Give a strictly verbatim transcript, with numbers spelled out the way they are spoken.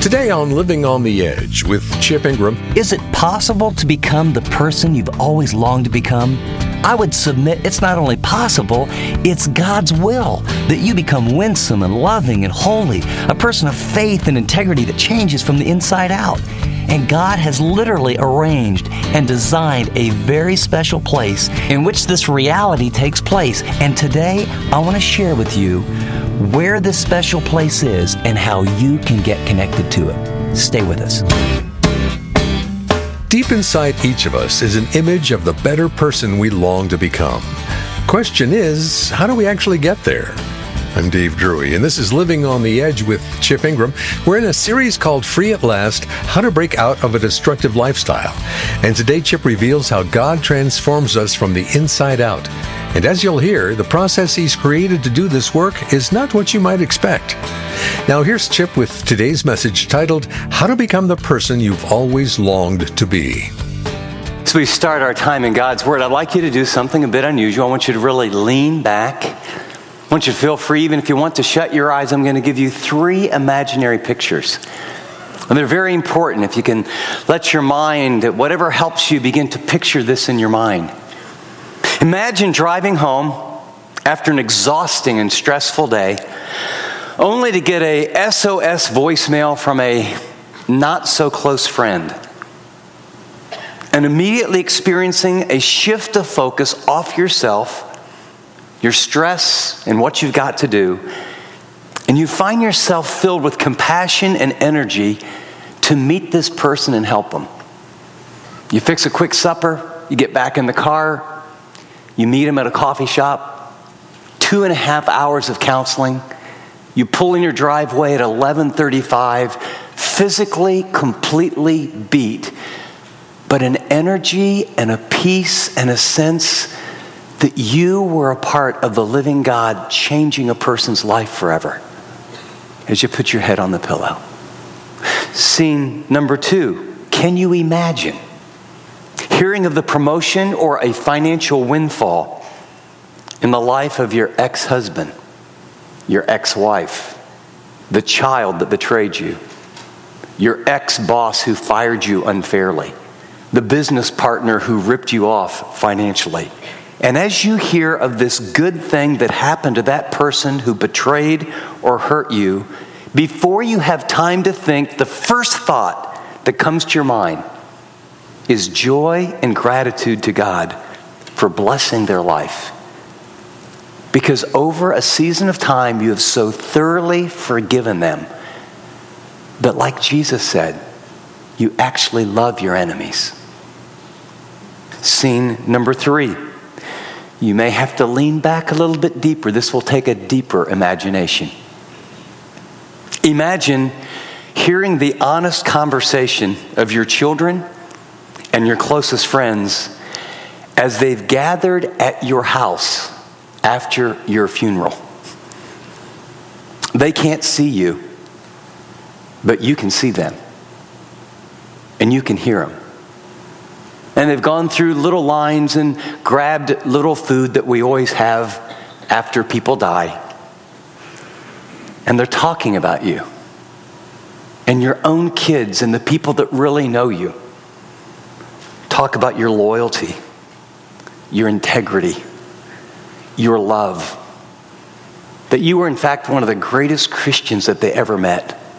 Today on Living on the Edge with Chip Ingram. Is it possible to become the person you've always longed to become? I would submit it's not only possible, it's God's will that you become winsome and loving and holy, a person of faith and integrity that changes from the inside out. And God has literally arranged and designed a very special place in which this reality takes place. And today, I want to share with you where this special place is and how you can get connected to it. Stay with us. Deep inside each of us is an image of the better person we long to become. Question is, how do we actually get there? I'm Dave Drury, and this is Living on the Edge with Chip Ingram. We're in a series called Free at Last, How to Break Out of a Destructive Lifestyle. And today Chip reveals how God transforms us from the inside out. And as you'll hear, the process He's created to do this work is not what you might expect. Now here's Chip with today's message titled, How to Become the Person You've Always Longed to Be. As we start our time in God's Word, I'd like you to do something a bit unusual. I want you to really lean back. I want you to feel free, even if you want to shut your eyes. I'm going to give you three imaginary pictures. And they're very important. If you can let your mind, whatever helps you, begin to picture this in your mind. Imagine driving home after an exhausting and stressful day, only to get a S O S voicemail from a not-so-close friend, and immediately experiencing a shift of focus off yourself, your stress, and what you've got to do, and you find yourself filled with compassion and energy to meet this person and help them. You fix a quick supper, you get back in the car, you meet him at a coffee shop, two and a half hours of counseling, you pull in your driveway at eleven thirty-five, physically completely beat, but an energy and a peace and a sense that you were a part of the living God changing a person's life forever as you put your head on the pillow. Scene number two, can you imagine hearing of the promotion or a financial windfall in the life of your ex-husband, your ex-wife, the child that betrayed you, your ex-boss who fired you unfairly, the business partner who ripped you off financially? And as you hear of this good thing that happened to that person who betrayed or hurt you, before you have time to think, the first thought that comes to your mind is joy and gratitude to God for blessing their life. Because over a season of time, you have so thoroughly forgiven them that, like Jesus said, you actually love your enemies. Scene number three. You may have to lean back a little bit deeper. This will take a deeper imagination. Imagine hearing the honest conversation of your children and your closest friends as they've gathered at your house after your funeral. They can't see you, but you can see them. And you can hear them. And they've gone through little lines and grabbed little food that we always have after people die. And they're talking about you and your own kids and the people that really know you. Talk about your loyalty, your integrity, your love. That you were in fact one of the greatest Christians that they ever met.